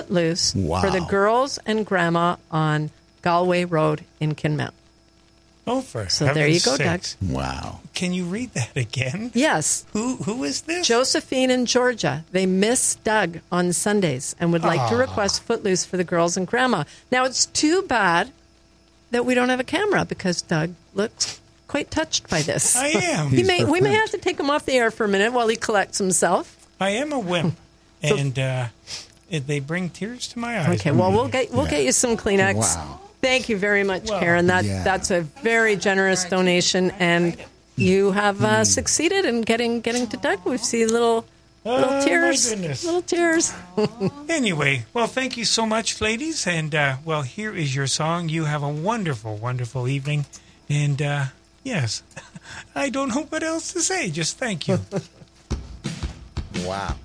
Footloose Wow. for the girls and grandma on Galway Road in Kinmount. Oh, for So there you go, Doug. sakes. Wow. Can you read that again? Yes. Who is this? Josephine in Georgia. They miss Doug on Sundays and would like to request Footloose for the girls and grandma. Now, it's too bad that we don't have a camera because Doug looks quite touched by this. I am. We may have to take him off the air for a minute while he collects himself. I am a wimp, and they bring tears to my eyes. Okay, well, we'll get you some Kleenex. Wow. Thank you very much, Karen. That's a very generous donation, and you have succeeded in getting to Doug. We've seen little tears, my goodness. little tears. Anyway, well, thank you so much, ladies, and here is your song. You have a wonderful, wonderful evening, and yes, I don't know what else to say. Just thank you. Wow.